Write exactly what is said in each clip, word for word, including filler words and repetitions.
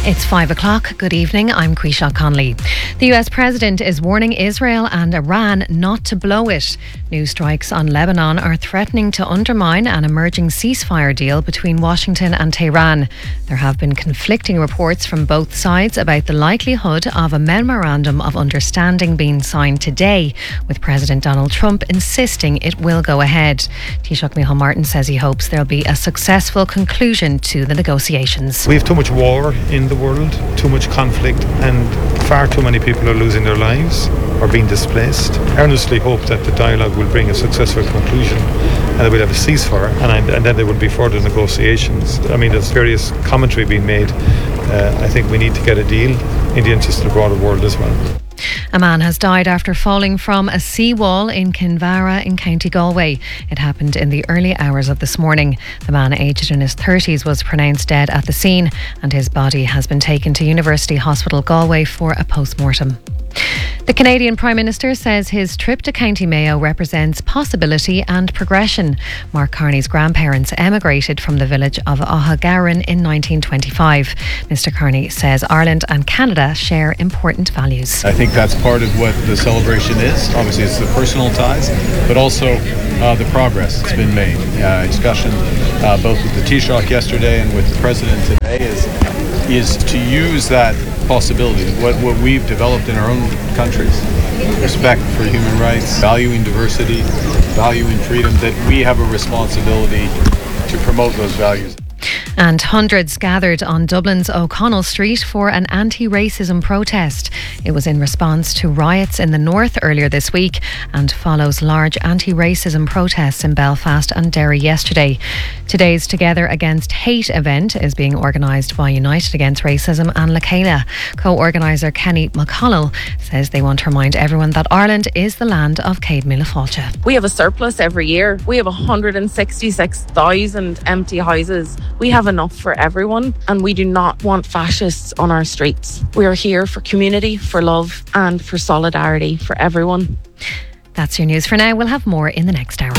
It's five o'clock. Good evening. I'm Quisha Conley. The U S President is warning Israel and Iran not to blow it. New strikes on Lebanon are threatening to undermine an emerging ceasefire deal between Washington and Tehran. There have been conflicting reports from both sides about the likelihood of a memorandum of understanding being signed today, with President Donald Trump insisting it will go ahead. Taoiseach Micheál Martin says he hopes there'll be a successful conclusion to the negotiations. We have too much war in the world, too much conflict, and far too many people are losing their lives or being displaced. I earnestly hope that the dialogue will bring a successful conclusion and that we'll have a ceasefire, and, I, and then there will be further negotiations. I mean, there's various commentary being made. Uh, I think we need to get a deal in the interest of the broader world as well. A man has died after falling from a seawall in Kinvara in County Galway. It happened in the early hours of this morning. The man, aged in his thirties, was pronounced dead at the scene, and his body has been taken to University Hospital Galway for a post-mortem. The Canadian Prime Minister says his trip to County Mayo represents possibility and progression. Mark Carney's grandparents emigrated from the village of Ohagarin in nineteen twenty-five. Mister Carney says Ireland and Canada share important values. I think that's part of what the celebration is. Obviously it's the personal ties, but also uh, the progress that's been made. Uh, discussion uh, both with the Taoiseach yesterday and with the President today is, is to use that possibility, what, what we've developed in our own countries, respect for human rights, valuing diversity, valuing freedom, that we have a responsibility to promote those values. And hundreds gathered on Dublin's O'Connell Street for an anti-racism protest. It was in response to riots in the north earlier this week and follows large anti-racism protests in Belfast and Derry yesterday. Today's Together Against Hate event is being organised by United Against Racism and Lacala. Co-organiser Kenny McConnell says they want to remind everyone that Ireland is the land of Céad Míle Fáilte. We have a surplus every year. We have one hundred sixty-six thousand empty houses. We have enough for everyone, and we do not want fascists on our streets. We are here for community, for love, and for solidarity for everyone. That's your news for now. We'll have more in the next hour.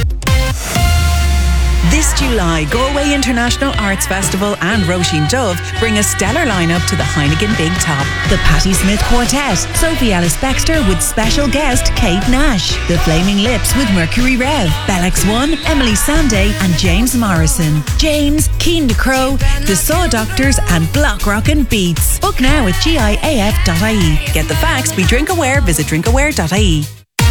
This July, Galway International Arts Festival and Roisin Dove bring a stellar lineup to the Heineken Big Top. The Patti Smith Quartet, Sophie Ellis-Bextor with special guest Kate Nash, The Flaming Lips with Mercury Rev, Bellex One, Emily Sandé and James Morrison, James, Keen de Crow, The Saw Doctors and Block Rockin' Beats. Book now at G I A F dot I E. Get the facts, be drink aware, visit drink aware dot I E.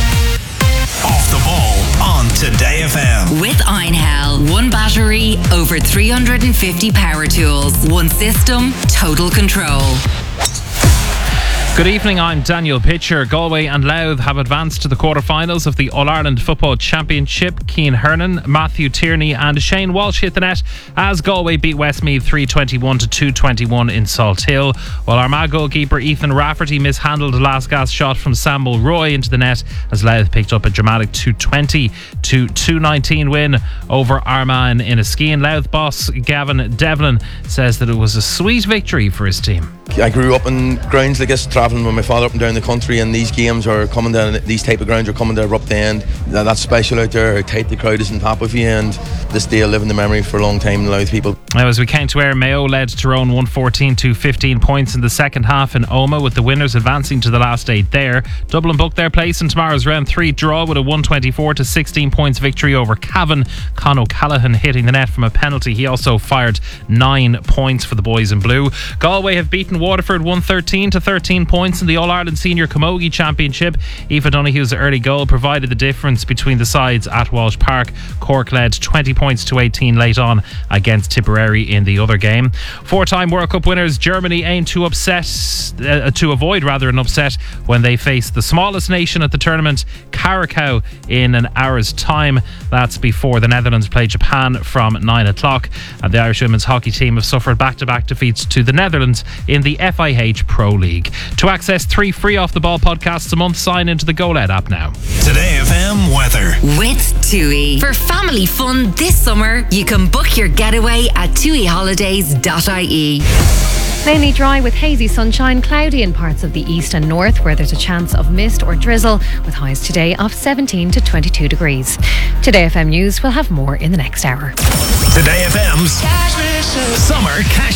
Off the ball on Today F M. With Einhell. One battery, over three hundred fifty power tools. One system, total control. Good evening, I'm Daniel Pitcher. Galway and Louth have advanced to the quarter-finals of the All-Ireland Football Championship. Cian Hernan, Matthew Tierney and Shane Walsh hit the net as Galway beat Westmeath three twenty-one to two twenty-one in Salthill, while Armagh goalkeeper Ethan Rafferty mishandled a last gasp shot from Sam Mulroy into the net as Louth picked up a dramatic two twenty to two nineteen win over Armagh in Enniskeane. Louth boss Gavin Devlin says that it was a sweet victory for his team. I grew up in grounds like this, travelling with my father up and down the country, and these games are coming down, these type of grounds are coming to erupt the end. That's special out there, how tight the crowd is on top of you, and this day will live in the memory for a long time in Louth people. Now, as we count to air, Mayo led Tyrone one fourteen to fifteen points in the second half in Omagh, with the winners advancing to the last eight there. Dublin booked their place in tomorrow's round three draw with a one twenty-four to sixteen points victory over Cavan. Con O'Callaghan hitting the net from a penalty. He also fired nine points for the boys in blue. Galway have beaten Waterford one thirteen to thirteen points in the All-Ireland Senior Camogie Championship. Aoife Donoghue's early goal provided the difference between the sides at Walsh Park. Cork led twenty points to eighteen late on against Tipperary in the other game. Four-time World Cup winners Germany aim to upset uh, to avoid rather an upset when they face the smallest nation at the tournament, Curacao, in an hour's time. That's before the Netherlands play Japan from nine o'clock. And the Irish women's hockey team have suffered back-to-back defeats to the Netherlands in the F I H Pro League. To access three free Off the Ball podcasts a month, sign into the GoLed app now. Today F M weather. With TUI. For family fun this summer, you can book your getaway at tui holidays dot I E. Mainly dry with hazy sunshine, cloudy in parts of the east and north where there's a chance of mist or drizzle, with highs today of seventeen to twenty-two degrees. Today F M News will have more in the next hour. Today F M's Summer Cash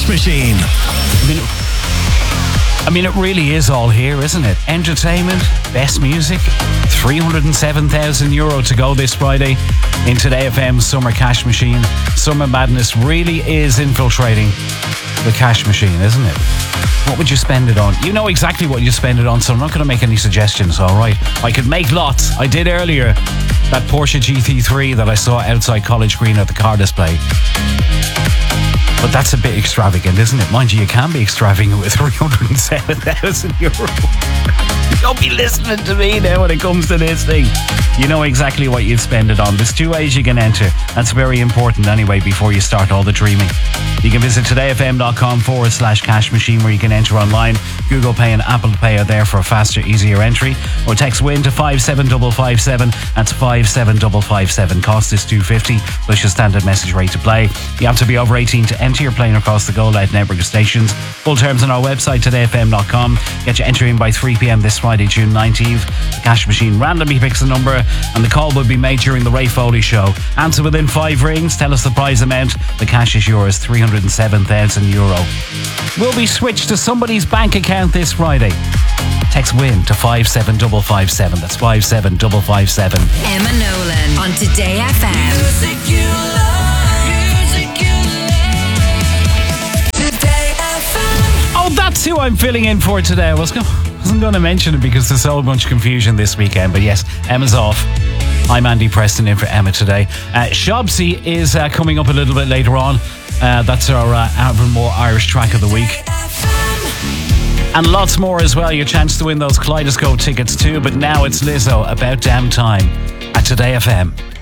Cash Machine. I mean, I mean, it really is all here, isn't it? Entertainment, best music, three hundred seven thousand euro to go this Friday in Today F M's Summer Cash Machine. Summer Madness really is infiltrating the cash machine, isn't it? What would you spend it on? You know exactly what you spend it on, so I'm not going to make any suggestions, all right? I could make lots. I did earlier. That Porsche G T three that I saw outside College Green at the car display. But that's a bit extravagant, isn't it? Mind you, you can be extravagant with three hundred seven thousand euro. Don't be listening to me now when it comes to this thing. You know exactly what you'd spend it on. There's two ways you can enter. That's very important anyway before you start all the dreaming. You can visit todayfm.com forward slash cash machine where you can enter online. Google Pay and Apple Pay are there for a faster, easier entry. Or text WIN to five seven five five seven. That's five seven five five seven. Cost is two fifty plus your standard message rate to play. You have to be over eighteen to enter. You're playing across the Go Loud network of stations. Full terms on our website today f m dot com. Get your entry in by three p.m. this Friday, June nineteenth. The cash machine randomly picks a number and the call will be made during the Ray Foley show. Answer within five rings. Tell us the prize amount. The cash is yours, three hundred seven thousand euro. Will be switched to somebody's bank account this Friday. Text WIN to five seven five five seven. That's five seven five five seven. Emma Nolan on Today F M. Music you love, music you love. Today F M. Oh, that's who I'm filling in for today. I was go- wasn't going to mention it because there's a whole bunch of confusion this weekend. But yes, Emma's off. I'm Andy Preston in for Emma today. Uh, Shobsy is uh, coming up a little bit later on. Uh, that's our uh, Avonmore Irish track of the week. And lots more as well. Your chance to win those Kaleidoscope tickets too. But now it's Lizzo, About Damn Time, at Today F M.